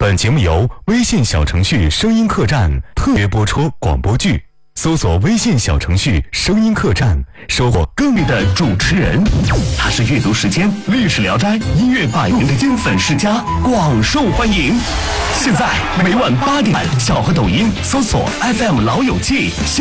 本节目由微信小程序声音客栈特别播出广播剧，搜索微信小程序声音客栈，收获更多的主持人。他是阅读时间、历史聊斋、音乐百年的金粉世家，广受欢迎。现在每晚8点，小和抖音搜索 FM 老友记。